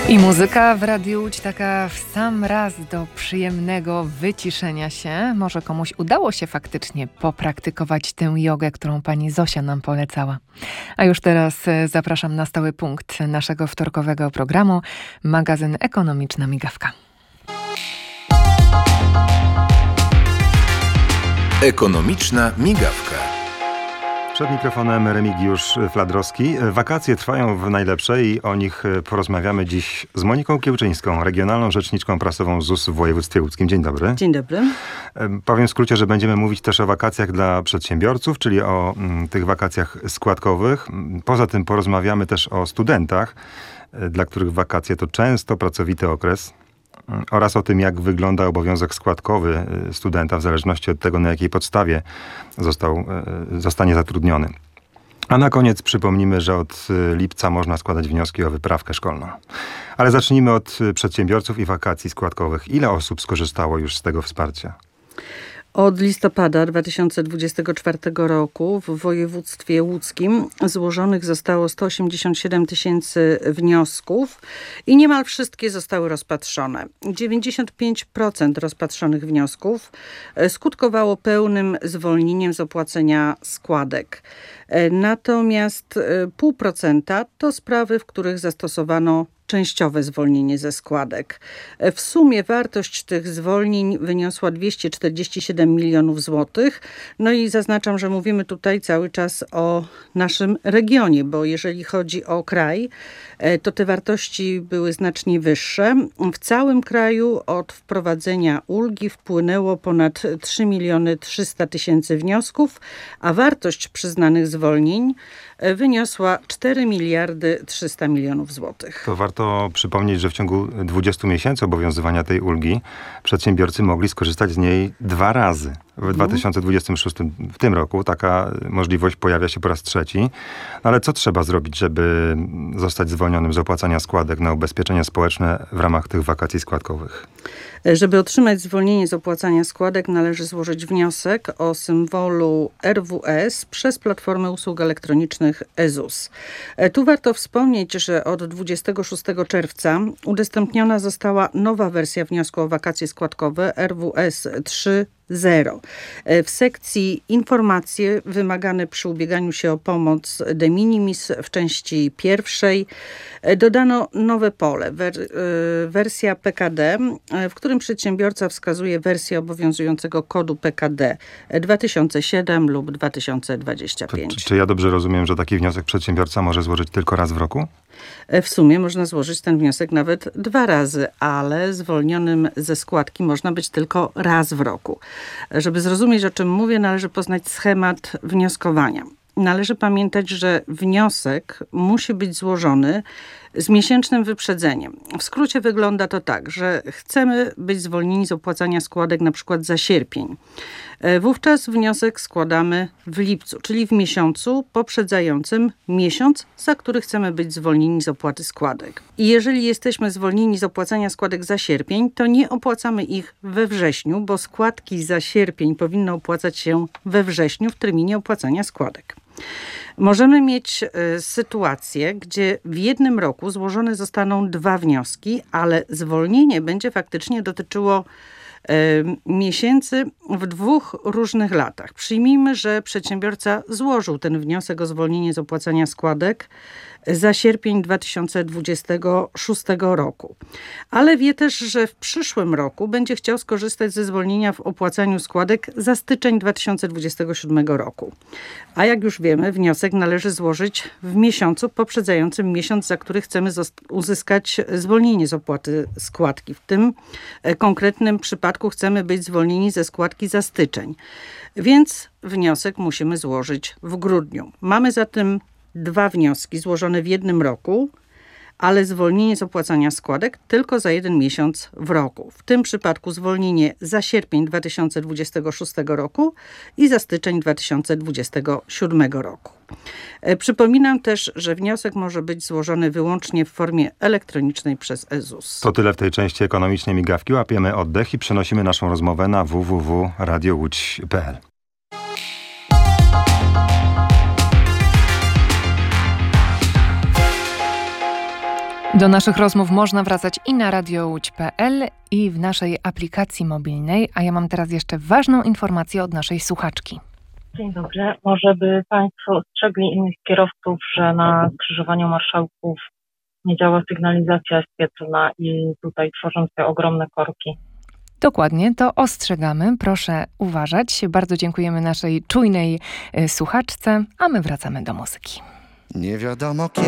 I muzyka w Radiu Łódź taka w sam raz do przyjemnego wyciszenia się. Może komuś udało się faktycznie popraktykować tę jogę, którą pani Zosia nam polecała. A już teraz zapraszam na stały punkt naszego wtorkowego programu, magazyn Ekonomiczna Migawka. Ekonomiczna Migawka. Przed mikrofonem Remigiusz Fladrowski. Wakacje trwają w najlepsze i o nich porozmawiamy dziś z Moniką Kiełczyńską, regionalną rzeczniczką prasową ZUS w województwie łódzkim. Dzień dobry. Dzień dobry. Powiem w skrócie, że będziemy mówić też o wakacjach dla przedsiębiorców, czyli o tych wakacjach składkowych. Poza tym porozmawiamy też o studentach, dla których wakacje to często pracowity okres. Oraz o tym, jak wygląda obowiązek składkowy studenta w zależności od tego, na jakiej podstawie zostanie zatrudniony. A na koniec przypomnimy, że od lipca można składać wnioski o wyprawkę szkolną. Ale zacznijmy od przedsiębiorców i wakacji składkowych. Ile osób skorzystało już z tego wsparcia? Od listopada 2024 roku w województwie łódzkim złożonych zostało 187 tysięcy wniosków i niemal wszystkie zostały rozpatrzone. 95% rozpatrzonych wniosków skutkowało pełnym zwolnieniem z opłacenia składek. Natomiast 0,5% to sprawy, w których zastosowano częściowe zwolnienie ze składek. W sumie wartość tych zwolnień wyniosła 247 milionów złotych. No i zaznaczam, że mówimy tutaj cały czas o naszym regionie, bo jeżeli chodzi o kraj, to te wartości były znacznie wyższe. W całym kraju od wprowadzenia ulgi wpłynęło ponad 3 300 000 wniosków, a wartość przyznanych zwolnień wyniosła 4 300 milionów złotych. To warto przypomnieć, że w ciągu 20 miesięcy obowiązywania tej ulgi przedsiębiorcy mogli skorzystać z niej 2 razy. W 2026, w tym roku, taka możliwość pojawia się po raz 3. No ale co trzeba zrobić, żeby zostać zwolnionym z opłacania składek na ubezpieczenia społeczne w ramach tych wakacji składkowych? Żeby otrzymać zwolnienie z opłacania składek, należy złożyć wniosek o symbolu RWS przez Platformę Usług Elektronicznych e-ZUS. Tu warto wspomnieć, że od 26 czerwca udostępniona została nowa wersja wniosku o wakacje składkowe RWS 3.0. W sekcji informacje wymagane przy ubieganiu się o pomoc de minimis w części pierwszej dodano nowe pole, wersja PKD, w którym przedsiębiorca wskazuje wersję obowiązującego kodu PKD 2007 lub 2025. Czy ja dobrze rozumiem, że taki wniosek przedsiębiorca może złożyć tylko raz w roku? W sumie można złożyć ten wniosek nawet 2 razy, ale zwolnionym ze składki można być tylko raz w roku. Żeby zrozumieć, o czym mówię, należy poznać schemat wnioskowania. Należy pamiętać, że wniosek musi być złożony z miesięcznym wyprzedzeniem. W skrócie wygląda to tak, że chcemy być zwolnieni z opłacania składek na przykład za sierpień. Wówczas wniosek składamy w lipcu, czyli w miesiącu poprzedzającym miesiąc, za który chcemy być zwolnieni z opłaty składek. I jeżeli jesteśmy zwolnieni z opłacania składek za sierpień, to nie opłacamy ich we wrześniu, bo składki za sierpień powinny opłacać się we wrześniu w terminie opłacania składek. Możemy mieć sytuację, gdzie w jednym roku złożone zostaną 2 wnioski, ale zwolnienie będzie faktycznie dotyczyło miesięcy w 2 różnych latach. Przyjmijmy, że przedsiębiorca złożył ten wniosek o zwolnienie z opłacania składek za sierpień 2026 roku. Ale wie też, że w przyszłym roku będzie chciał skorzystać ze zwolnienia w opłacaniu składek za styczeń 2027 roku. A jak już wiemy, wniosek należy złożyć w miesiącu poprzedzającym miesiąc, za który chcemy uzyskać zwolnienie z opłaty składki. W tym konkretnym przypadku chcemy być zwolnieni ze składki za styczeń. Więc wniosek musimy złożyć w grudniu. Mamy zatem 2 wnioski złożone w jednym roku, ale zwolnienie z opłacania składek tylko za 1 miesiąc w roku. W tym przypadku zwolnienie za sierpień 2026 roku i za styczeń 2027 roku. Przypominam też, że wniosek może być złożony wyłącznie w formie elektronicznej przez e-ZUS. To tyle w tej części ekonomicznej migawki. Łapiemy oddech i przenosimy naszą rozmowę na www.radiołódź.pl. Do naszych rozmów można wracać i na radiołódź.pl i w naszej aplikacji mobilnej, a ja mam teraz jeszcze ważną informację od naszej słuchaczki. Dzień dobry. Może by Państwo ostrzegli innych kierowców, że na skrzyżowaniu Marszałków nie działa sygnalizacja świetlna i tutaj tworzą się ogromne korki. Dokładnie, to ostrzegamy. Proszę uważać. Bardzo dziękujemy naszej czujnej słuchaczce, a my wracamy do muzyki. Nie wiadomo kiedy.